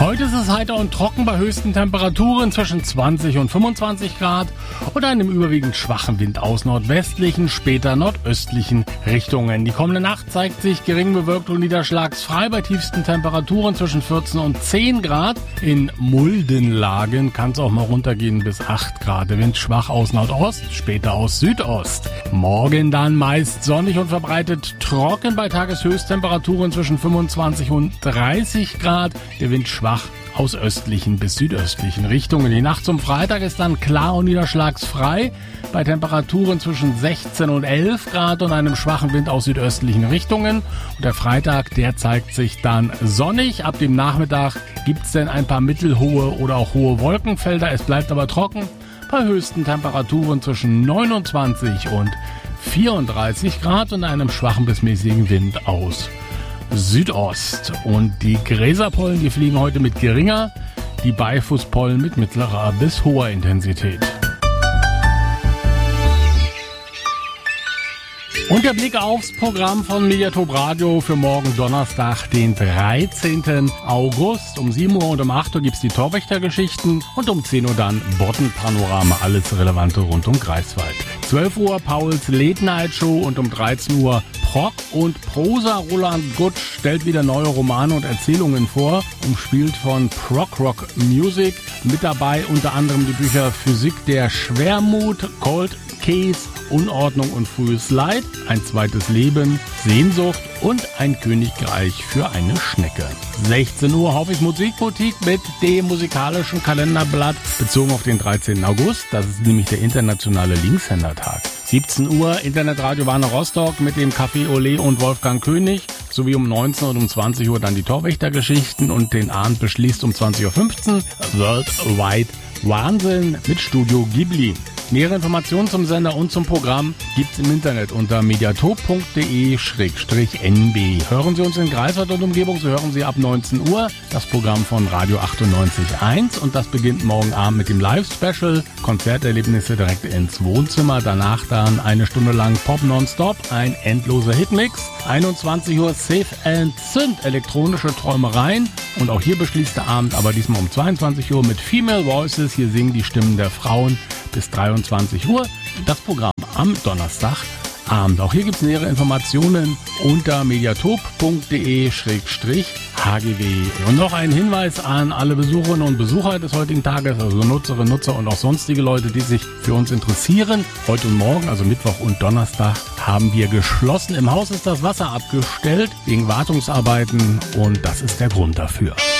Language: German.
Heute ist es heiter und trocken bei höchsten Temperaturen zwischen 20 und 25 Grad und einem überwiegend schwachen Wind aus nordwestlichen, später nordöstlichen Richtungen. Die kommende Nacht zeigt sich gering bewölkt und niederschlagsfrei bei tiefsten Temperaturen zwischen 14 und 10 Grad. In mulden Lagen kann es auch mal runtergehen bis 8 Grad. Der Wind schwach aus Nordost, später aus Südost. Morgen dann meist sonnig und verbreitet trocken bei Tageshöchsttemperaturen zwischen 25 und 30 Grad. Der Wind schwach aus östlichen bis südöstlichen Richtungen. Die Nacht zum Freitag ist dann klar und niederschlagsfrei bei Temperaturen zwischen 16 und 11 Grad und einem schwachen Wind aus südöstlichen Richtungen. Und der Freitag, der zeigt sich dann sonnig. Ab dem Nachmittag gibt es dann ein paar mittelhohe oder auch hohe Wolkenfelder. Es bleibt aber trocken bei höchsten Temperaturen zwischen 29 und 34 Grad und einem schwachen bis mäßigen Wind aus Südost. Und die Gräserpollen, die fliegen heute mit geringer, die Beifußpollen mit mittlerer bis hoher Intensität. Und der Blick aufs Programm von Mediatop Radio für morgen Donnerstag, den 13. August. Um 7 Uhr und um 8 Uhr gibt's die Torwächtergeschichten und um 10 Uhr dann Boddenpanorama, alles Relevante rund um Greifswald. 12 Uhr Pauls Late Night Show und um 13 Uhr Proc und Prosa. Roland Gutsch stellt wieder neue Romane und Erzählungen vor, umspielt von Prog Rock Music. Mit dabei unter anderem die Bücher Physik der Schwermut, Cold Case, Unordnung und frühes Leid, ein zweites Leben, Sehnsucht und ein Königreich für eine Schnecke. 16 Uhr Hoffis Musikboutique mit dem musikalischen Kalenderblatt bezogen auf den 13. August. Das ist nämlich der internationale Linkshändertag. 17 Uhr Internetradio Warner Rostock mit dem Café Olé und Wolfgang König. Sowie um 19 und um 20 Uhr dann die Torwächtergeschichten und den Abend beschließt um 20.15 Uhr Worldwide Wahnsinn mit Studio Ghibli. Mehrere Informationen zum Sender und zum Programm gibt's im Internet unter mediatop.de/nb. Hören Sie uns in Greifswald und Umgebung, so hören Sie ab 19 Uhr das Programm von Radio 98.1 und das beginnt morgen Abend mit dem Live-Special. Konzerterlebnisse direkt ins Wohnzimmer, danach dann eine Stunde lang Pop nonstop, ein endloser Hitmix. 21 Uhr Safe and Synth, elektronische Träumereien und auch hier beschließt der Abend, aber diesmal um 22 Uhr mit Female Voices. Hier singen die Stimmen der Frauen bis 23 Uhr. Das Programm am Donnerstagabend. Auch hier gibt es nähere Informationen unter mediatop.de/hgw. Und noch ein Hinweis an alle Besucherinnen und Besucher des heutigen Tages, also Nutzerinnen, Nutzer und auch sonstige Leute, die sich für uns interessieren. Heute und morgen, also Mittwoch und Donnerstag, haben wir geschlossen. Im Haus ist das Wasser abgestellt wegen Wartungsarbeiten und das ist der Grund dafür.